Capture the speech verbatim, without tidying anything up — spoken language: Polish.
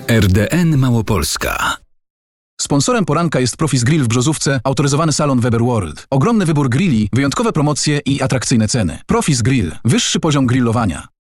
R D N Małopolska. Sponsorem poranka jest Profis Grill w Brzozówce, autoryzowany salon Weber World. Ogromny wybór grilli, wyjątkowe promocje i atrakcyjne ceny. Profis Grill. Wyższy poziom grillowania.